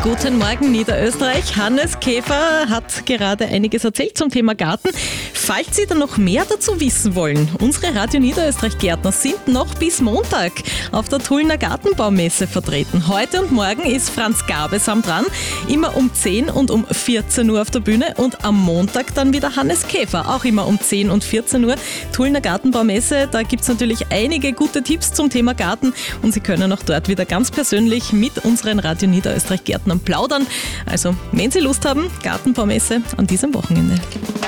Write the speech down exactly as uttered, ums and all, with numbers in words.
Guten Morgen Niederösterreich. Hannes Käfer hat gerade einiges erzählt zum Thema Garten. Falls Sie da noch mehr dazu wissen wollen, unsere Radio Niederösterreich Gärtner sind noch bis Montag auf der Tullner Gartenbaumesse vertreten. Heute und morgen ist Franz Gabesam dran, immer um zehn und um vierzehn Uhr auf der Bühne, und am Montag dann wieder Hannes Käfer, auch immer um zehn und vierzehn Uhr. Tullner Gartenbaumesse, da gibt es natürlich einige gute Tipps zum Thema Garten und Sie können auch dort wieder ganz persönlich mit unseren Radio Niederösterreich Gärtnern plaudern. Also, wenn Sie Lust haben, Gartenbaumesse an diesem Wochenende.